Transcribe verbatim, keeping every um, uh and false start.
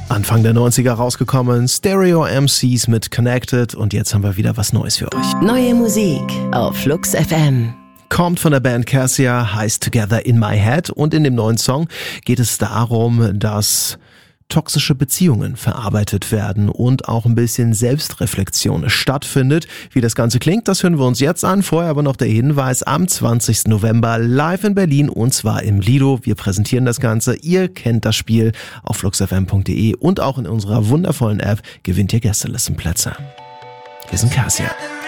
Anfang der neunziger rausgekommen, Stereo M Cs mit Connected und jetzt haben wir wieder was Neues für euch. Neue Musik auf Flux F M. Kommt von der Band Cassia, heißt Together in My Head und in dem neuen Song geht es darum, dass toxische Beziehungen verarbeitet werden und auch ein bisschen Selbstreflexion stattfindet. Wie das Ganze klingt, das hören wir uns jetzt an. Vorher aber noch der Hinweis, am zwanzigsten November live in Berlin und zwar im Lido. Wir präsentieren das Ganze. Ihr kennt das Spiel auf flux f m punkt d e und auch in unserer wundervollen App gewinnt ihr Gästelistenplätze. Wir sind Cassia.